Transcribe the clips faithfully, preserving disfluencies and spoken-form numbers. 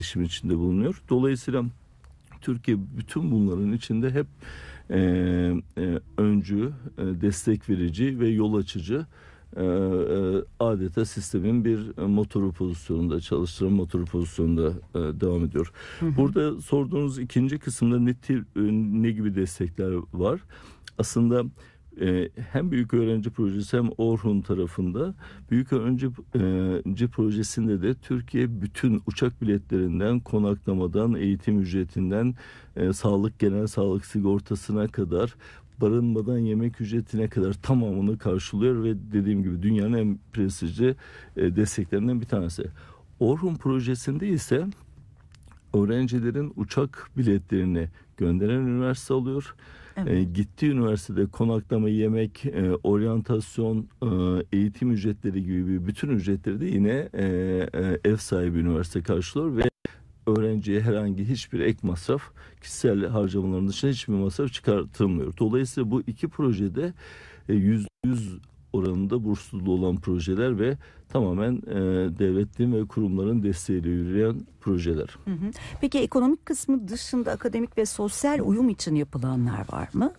girişim içinde bulunuyor. Dolayısıyla Türkiye bütün bunların içinde hep e, e, öncü, e, destek verici ve yol açıcı, e, e, adeta sistemin bir motoru pozisyonunda, çalıştıran motoru pozisyonunda e, devam ediyor. Hı hı. Burada sorduğunuz ikinci kısımda ne, tür, ne gibi destekler var? Aslında Ee, hem Büyük Öğrenci Projesi hem Orhun tarafında Büyük Öğrenci e, Projesi'nde de Türkiye bütün uçak biletlerinden, konaklamadan, eğitim ücretinden, e, sağlık, genel sağlık sigortasına kadar, barınmadan yemek ücretine kadar tamamını karşılıyor ve dediğim gibi dünyanın en prestijli e, desteklerinden bir tanesi. Orhun Projesi'nde ise öğrencilerin uçak biletlerini gönderen üniversite oluyor. Evet. E, gittiği üniversitede konaklama, yemek, e, oryantasyon, e, eğitim ücretleri gibi bütün ücretleri de yine e, e, ev sahibi üniversite karşılıyor ve öğrenciye herhangi hiçbir ek masraf, kişisel harcamaların dışında hiçbir masraf çıkartılmıyor. Dolayısıyla bu iki projede yüzde yüz oranında burslu olan projeler ve tamamen e, devletin ve kurumların desteğiyle yürüyen projeler. Hı hı. Peki ekonomik kısmı dışında akademik ve sosyal uyum için yapılanlar var mı?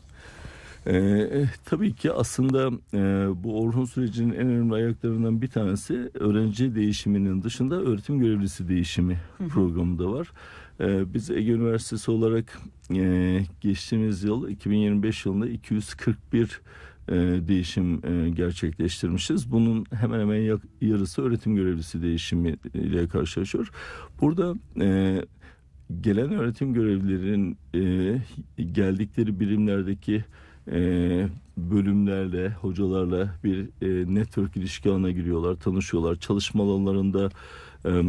Ee, tabii ki aslında e, bu Orhun sürecinin en önemli ayaklarından bir tanesi öğrenci değişiminin dışında öğretim görevlisi değişimi hı hı. programı da var. Ee, biz Ege Üniversitesi olarak e, geçtiğimiz yıl iki bin yirmi beş yılında iki yüz kırk bir e, değişim e, gerçekleştirmişiz. Bunun hemen hemen yarısı öğretim görevlisi değişimi ile karşılaşıyor. Burada e, gelen öğretim görevlilerinin e, geldikleri birimlerdeki e, bölümlerle, hocalarla bir e, network ilişki ağına giriyorlar, tanışıyorlar. Çalışma alanlarında e,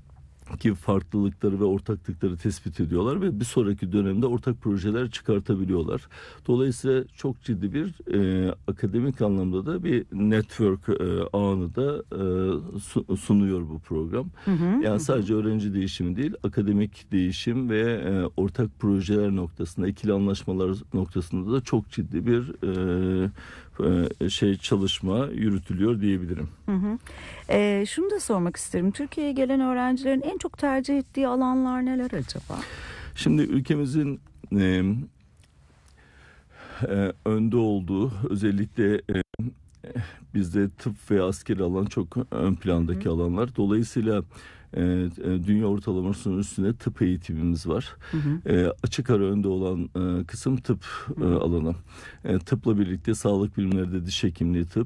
ki farklılıkları ve ortaklıkları tespit ediyorlar ve bir sonraki dönemde ortak projeler çıkartabiliyorlar. Dolayısıyla çok ciddi bir e, akademik anlamda da bir network e, ağını da e, sunuyor bu program. Hı hı, yani hı. Sadece öğrenci değişimi değil, akademik değişim ve e, ortak projeler noktasında, ikili anlaşmalar noktasında da çok ciddi bir e, e, şey çalışma yürütülüyor diyebilirim. Hı hı. E, şunu da sormak isterim. Türkiye'ye gelen öğrencilerin en çok tercih ettiği alanlar neler acaba? Şimdi ülkemizin e, e, önde olduğu, özellikle e, bizde tıp ve askeri alan çok ön plandaki hı hı. alanlar. Dolayısıyla e, dünya ortalamasının üstünde tıp eğitimimiz var. Hı hı. E, açık ara önde olan e, kısım tıp e, alanı. E, tıpla birlikte sağlık bilimleri de diş hekimliği tıp.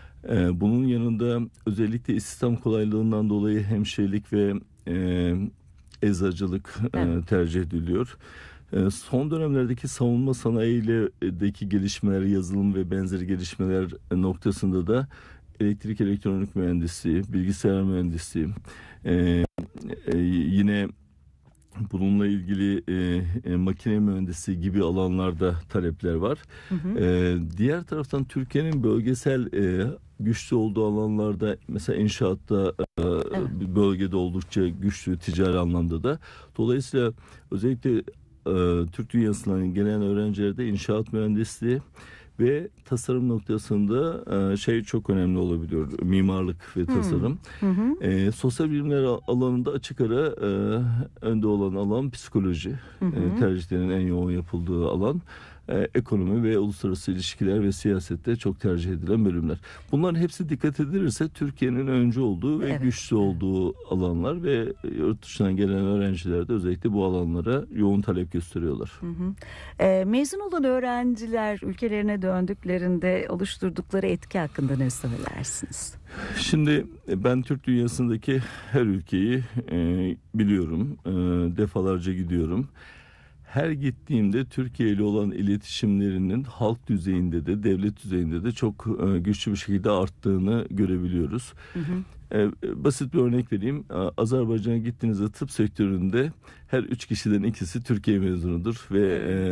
E, bunun yanında özellikle istihdam kolaylığından dolayı hemşirelik ve e, eczacılık evet. e, tercih ediliyor. E, son dönemlerdeki savunma sanayideki gelişmeler, yazılım ve benzeri gelişmeler noktasında da elektrik elektronik mühendisliği, bilgisayar mühendisliği, e, e, yine bununla ilgili e, e, makine mühendisliği gibi alanlarda talepler var. Hı hı. E, diğer taraftan Türkiye'nin bölgesel e, güçlü olduğu alanlarda mesela inşaatta e, evet. bölgede oldukça güçlü ticari anlamda da. Dolayısıyla özellikle e, Türk dünyasından gelen öğrencilerde inşaat mühendisliği ve tasarım noktasında e, şey çok önemli olabiliyor. Mimarlık ve tasarım. Hı hı. E, sosyal bilimler alanında açık ara e, önde olan alan psikoloji. Hı hı. E, tercihlerin en yoğun yapıldığı alan. E, ekonomi ve uluslararası ilişkiler ve siyasette çok tercih edilen bölümler. Bunların hepsi dikkat edilirse Türkiye'nin öncü olduğu ve evet. güçlü olduğu alanlar ve yurt dışından gelen öğrenciler de özellikle bu alanlara yoğun talep gösteriyorlar. Hı hı. E, mezun olan öğrenciler ülkelerine döndüklerinde oluşturdukları etki hakkında ne söylersiniz? Şimdi ben Türk dünyasındaki her ülkeyi e, biliyorum. E, defalarca gidiyorum. Her gittiğimde Türkiye ile olan iletişimlerinin halk düzeyinde de devlet düzeyinde de çok e, güçlü bir şekilde arttığını görebiliyoruz. Hı hı. E, basit bir örnek vereyim. Azerbaycan'a gittiğinizde tıp sektöründe her üç kişiden ikisi Türkiye mezunudur ve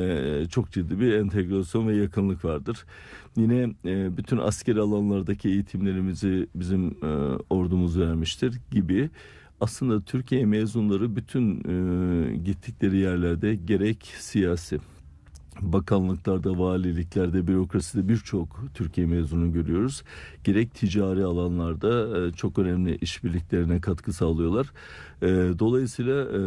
e, çok ciddi bir entegrasyon ve yakınlık vardır. Yine e, bütün askeri alanlardaki eğitimlerimizi bizim e, ordumuz vermiştir gibi. Aslında Türkiye mezunları bütün e, gittikleri yerlerde gerek siyasi, bakanlıklarda, valiliklerde, bürokraside birçok Türkiye mezunu görüyoruz. Gerek ticari alanlarda e, çok önemli işbirliklerine katkı sağlıyorlar. E, Dolayısıyla e,